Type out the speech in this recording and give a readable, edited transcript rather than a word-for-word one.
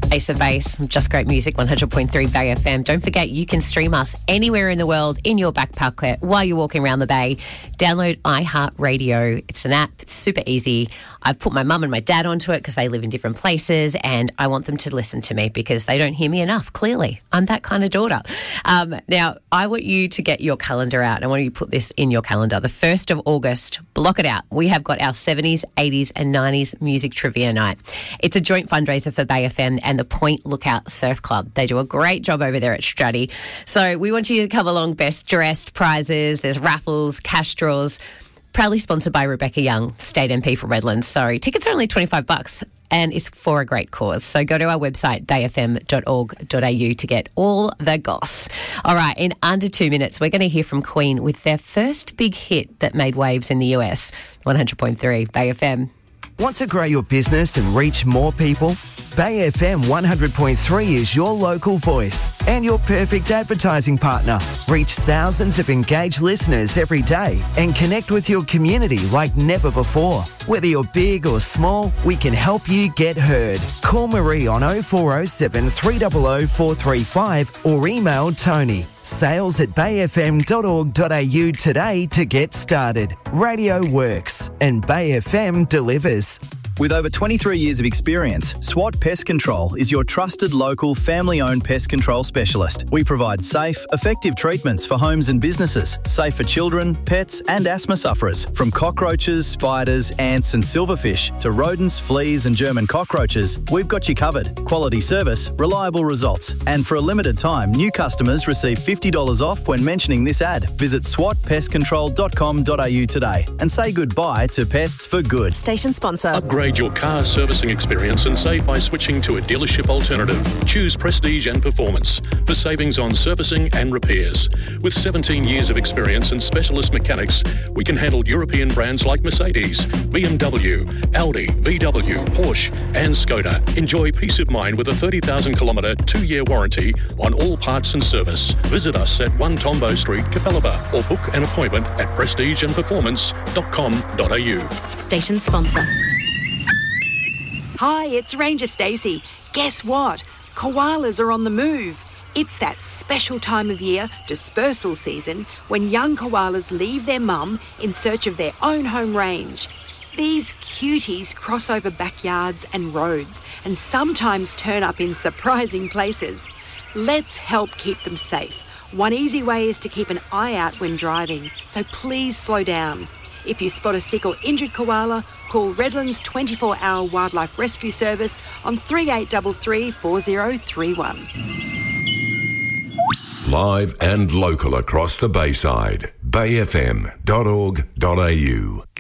Ace of Base, just great music, 100.3 Bay FM. Don't forget, you can stream us anywhere in the world in your back pocket while you're walking around the bay. Download iHeartRadio. It's an app. It's super easy. I've put my mum and my dad onto it because they live in different places and I want them to listen to me because they don't hear me enough, clearly. I'm that kind of daughter. Now, I want you to get your calendar out. I want you to put this in your calendar. The 1st of August, block it out. We have got our 70s, 80s and 90s music trivia night. It's a joint fundraiser for Bay FM and the Point Lookout Surf Club. They do a great job over there at Strutty. So we want you to come along, best dressed, prizes, there's raffles, cash draws. Proudly sponsored by Rebecca Young, State MP for Redlands. So tickets are only $25 and it's for a great cause. So go to our website, bayfm.org.au to get all the goss. All right, in under 2 minutes, we're going to hear from Queen with their first big hit that made waves in the US. 100.3 Bay FM. Want to grow your business and reach more people? Bay FM 100.3 is your local voice and your perfect advertising partner. Reach thousands of engaged listeners every day and connect with your community like never before. Whether you're big or small, we can help you get heard. Call Marie on 0407 300 435 or email Tony. sales@bayfm.org.au today to get started. Radio works and Bay FM delivers. With over 23 years of experience, SWAT Pest Control is your trusted local family-owned pest control specialist. We provide safe, effective treatments for homes and businesses, safe for children, pets and asthma sufferers. From cockroaches, spiders, ants and silverfish to rodents, fleas and German cockroaches, we've got you covered. Quality service, reliable results. And for a limited time, new customers receive $50 off when mentioning this ad. Visit swatpestcontrol.com.au today and say goodbye to pests for good. Station sponsor. Upgrade your car servicing experience and save by switching to a dealership alternative. Choose Prestige and Performance for savings on servicing and repairs. With 17 years of experience and specialist mechanics, we can handle European brands like Mercedes, BMW, Audi, VW, Porsche and Skoda. Enjoy peace of mind with a 30,000-kilometre 2-year warranty on all parts and service. Visit us at 1 Tombo Street, Capalaba, or book an appointment at prestigeandperformance.com.au. Station sponsor. Hi, it's Ranger Stacey. Guess what? Koalas are on the move. It's that special time of year, dispersal season, when young koalas leave their mum in search of their own home range. These cuties cross over backyards and roads and sometimes turn up in surprising places. Let's help keep them safe. One easy way is to keep an eye out when driving, so please slow down. If you spot a sick or injured koala, call Redlands 24-hour Wildlife Rescue Service on 3833 4031. Live and local across the Bayside. bayfm.org.au.